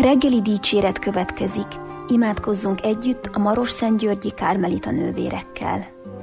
Reggeli dicséret következik, imádkozzunk együtt a Marosszentgyörgyi kármelita nővérekkel.